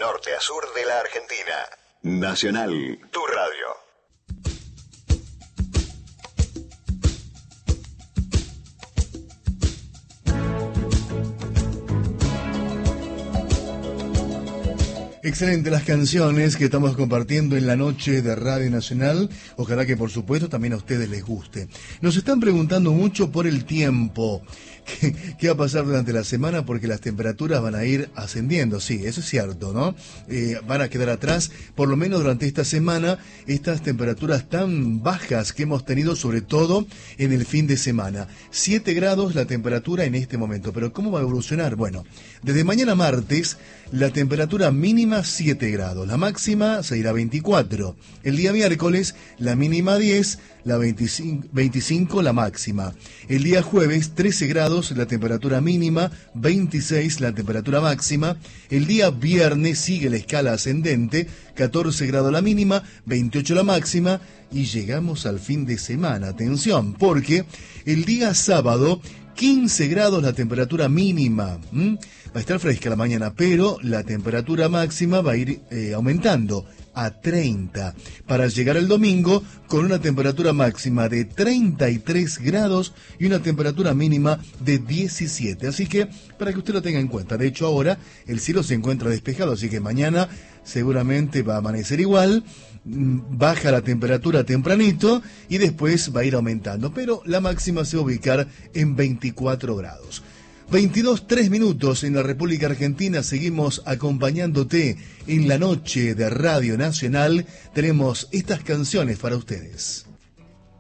norte a sur de la Argentina. Nacional, tu radio. Excelente las canciones que estamos compartiendo en la noche de Radio Nacional. Ojalá que por supuesto también a ustedes les guste. Nos están preguntando mucho por el tiempo. ¿Qué va a pasar durante la semana? Porque las temperaturas van a ir ascendiendo. Sí, eso es cierto, ¿no? Van a quedar atrás, por lo menos durante esta semana, estas temperaturas tan bajas que hemos tenido, sobre todo en el fin de semana. 7 grados la temperatura en este momento. ¿Pero cómo va a evolucionar? Bueno, desde mañana martes, la temperatura mínima 7 grados, la máxima se irá a 24. El día miércoles, la mínima 10, la 25 la máxima. El día jueves, 13 grados la temperatura mínima, 26 la temperatura máxima. El día viernes sigue la escala ascendente, 14 grados la mínima, 28 la máxima. Y llegamos al fin de semana. Atención, porque el día sábado, 15 grados la temperatura mínima. Va a estar fresca la mañana, pero la temperatura máxima va a ir aumentando a 30, para llegar el domingo con una temperatura máxima de 33 grados y una temperatura mínima de 17. Así que, para que usted lo tenga en cuenta, de hecho ahora el cielo se encuentra despejado, así que mañana seguramente va a amanecer igual, baja la temperatura tempranito y después va a ir aumentando, pero la máxima se va a ubicar en 24 grados. 22:03 minutos en la República Argentina. Seguimos acompañándote en la noche de Radio Nacional. Tenemos estas canciones para ustedes.